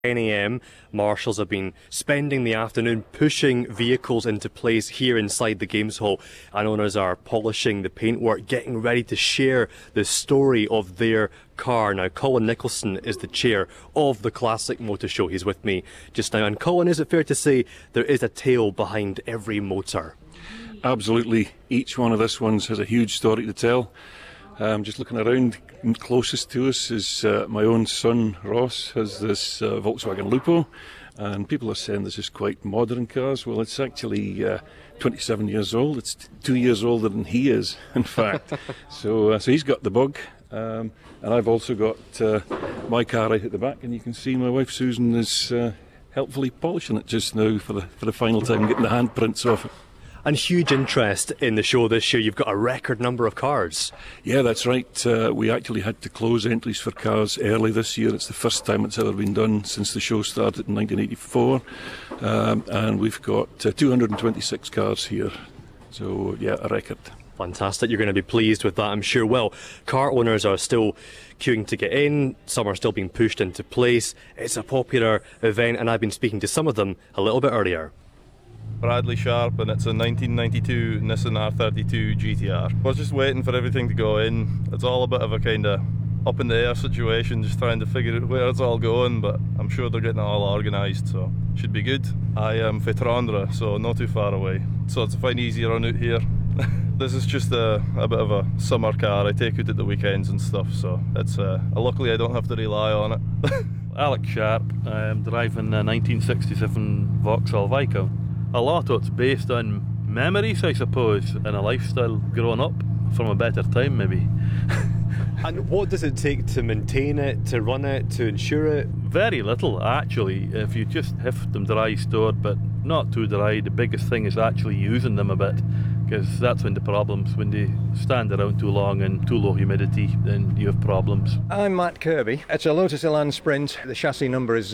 10 a.m. Marshals have been spending the afternoon pushing vehicles into place here inside the Games Hall, and owners are polishing the paintwork, getting ready to share the story of their car. Now, Colin Nicholson is the chair of the Classic Motor Show. He's with me just now. And Colin, is it fair to say there is a tale behind every motor? Absolutely. Each one of this ones has a huge story to tell. Just looking around, closest to us is my own son Ross has this Volkswagen Lupo, and people are saying this is quite modern cars. Well, it's actually 27 years old. It's 2 years older than he is, in fact. So he's got the bug, and I've also got my car right at the back, and you can see my wife Susan is helpfully polishing it just now for the final time, getting the handprints off it. And huge interest in the show this year. You've got a record number of cars. Yeah, that's right. We actually had to close entries for cars early this year. It's the first time it's ever been done since the show started in 1984. And we've got 226 cars here. So, yeah, a record. Fantastic. You're going to be pleased with that, I'm sure. Well, car owners are still queuing to get in. Some are still being pushed into place. It's a popular event, and I've been speaking to some of them a little bit earlier. Bradley Sharp, and it's a 1992 Nissan R32 GTR. We're just waiting for everything to go in. It's all a bit of a kind of up in the air situation, just trying to figure out where it's all going, but I'm sure they're getting it all organised, so should be good. I am for Trondra, so not too far away, so it's a fine easy run out here. This is just a bit of a summer car. I take it at the weekends and stuff, so it's luckily I don't have to rely on it. Alex Sharp, I'm driving a 1967 Vauxhall Viscount. A lot of it's based on memories, I suppose, and a lifestyle growing up from a better time, maybe. And what does it take to maintain it, to run it, to insure it? Very little, actually. If you just have them dry stored, but not too dry, the biggest thing is actually using them a bit, because that's when the problems, when they stand around too long and too low humidity, then you have problems. I'm Matt Kirby. It's a Lotus Elan Sprint. The chassis number is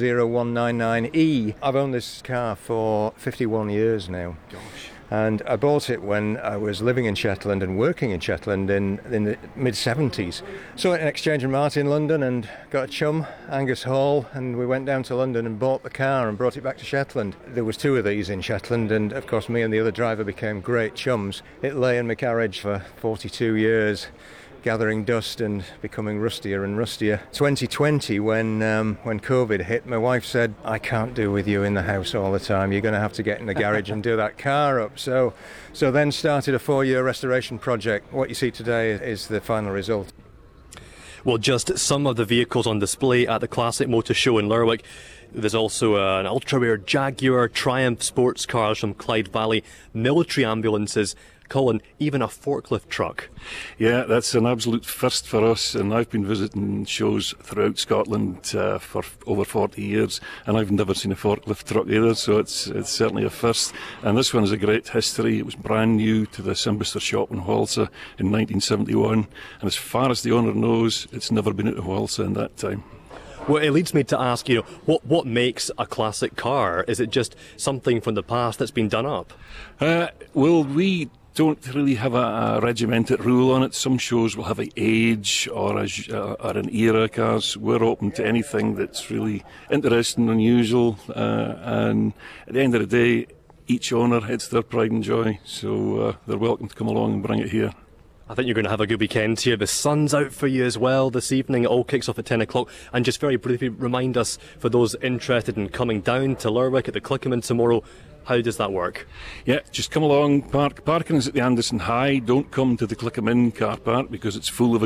0199E. I've owned this car for 51 years now. Gosh. And I bought it when I was living in Shetland and working in Shetland in the mid-70s. Saw it in Exchange and Mart in London and got a chum, Angus Hall, and we went down to London and bought the car and brought it back to Shetland. There was two of these in Shetland, and of course me and the other driver became great chums. It lay in my garage for 42 years, gathering dust and becoming rustier and rustier. 2020, when COVID hit, my wife said, I can't do with you in the house all the time. You're going to have to get in the garage and do that car up. So then started a 4-year restoration project. What you see today is the final result. Well, just some of the vehicles on display at the Classic Motor Show in Lerwick. There's also an ultra-rare Jaguar, Triumph sports cars from Clyde Valley, military ambulances, Colin, even a forklift truck. Yeah, that's an absolute first for us, and I've been visiting shows throughout Scotland for over 40 years, and I've never seen a forklift truck either, so it's certainly a first. And this one has a great history. It was brand new to the Simbister shop in Whalsa in 1971, and as far as the owner knows, it's never been out of Whalsa in that time. Well, it leads me to ask, what makes a classic car? Is it just something from the past that's been done up? Well, we don't really have a regimented rule on it. Some shows will have an age or an era cars. We're open to anything that's really interesting, unusual, and at the end of the day, each owner, it's their pride and joy, so they're welcome to come along and bring it here. I think you're going to have a good weekend here. The sun's out for you as well this evening. It all kicks off at 10 o'clock. And just very briefly remind us, for those interested in coming down to Lerwick at the Clickaman tomorrow, how does that work? Yeah, just come along. Parking is at the Anderson High. Don't come to the Clickaman car park because it's full of